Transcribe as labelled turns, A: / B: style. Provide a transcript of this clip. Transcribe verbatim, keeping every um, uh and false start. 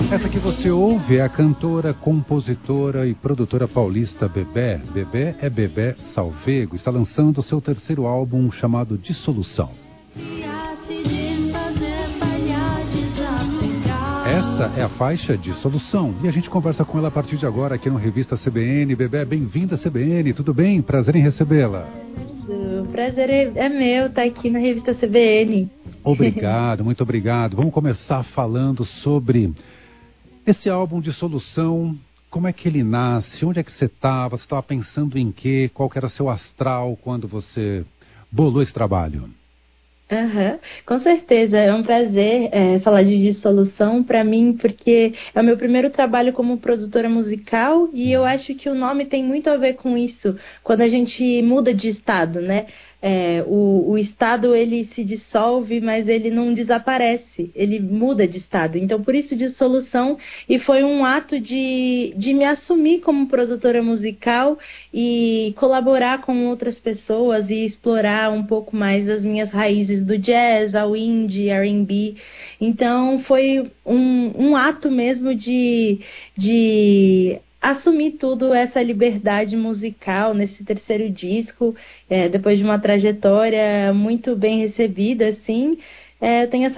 A: Essa que você ouve é a cantora, compositora e produtora paulista Bebé. Bebé é Bebé Salvego. Está lançando o seu terceiro álbum chamado Dissolução. Essa é a faixa Dissolução e a gente conversa com ela a partir de agora aqui no Revista C B N. Bebé, bem-vinda à C B N, tudo bem? Prazer em recebê-la.
B: O prazer é, é meu estar aqui na Revista C B N.
A: Obrigado, muito obrigado. Vamos começar falando sobre esse álbum Dissolução. Como é que ele nasce? Onde é que você estava? Você estava pensando em quê? Qual que era seu astral quando você bolou esse trabalho?
B: Uhum. Com certeza, é um prazer é, falar de Dissolução para mim, porque é o meu primeiro trabalho como produtora musical e eu acho que o nome tem muito a ver com isso, quando a gente muda de estado, né? É, o, o estado ele se dissolve, mas ele não desaparece, ele muda de estado. Então, por isso, Dissolução, e foi um ato de, de me assumir como produtora musical e colaborar com outras pessoas e explorar um pouco mais das minhas raízes do jazz, ao indie, R and B. Então, foi um, um ato mesmo de... de assumir tudo, essa liberdade musical nesse terceiro disco, é, depois de uma trajetória muito bem recebida, assim, é, eu tenho essa